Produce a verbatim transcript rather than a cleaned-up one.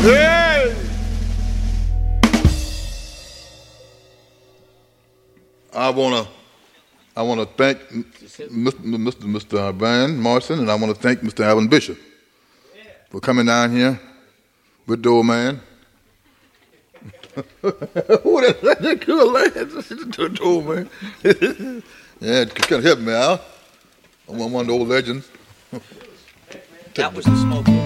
Hey! I wanna, I wanna thank Mister Mister Mister Van Morrison, and I wanna thank Mister Alvin Bishop for coming down here with the old man. Who that? That cool lad, the old man. Yeah, it kind of help me out. I'm one of the old legends. That was the smoke.